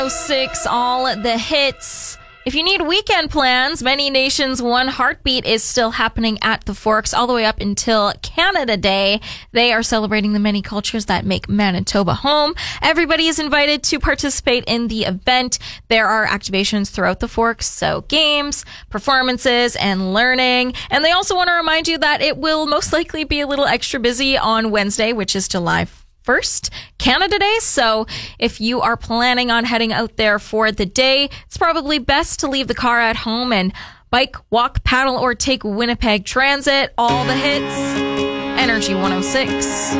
6, all the hits. If you need weekend plans, Many Nations One Heartbeat is still happening at the Forks all the way up until Canada Day. They are celebrating the many cultures that make Manitoba home. Everybody is invited to participate in the event. There are activations throughout the Forks, so games, performances, and learning. And they also want to remind you that it will most likely be a little extra busy on Wednesday, which is July 1st, Canada Day. So if you are planning on heading out there for the day, it's probably best to leave the car at home and bike, walk, paddle, or take Winnipeg Transit. All the hits. Energy 106.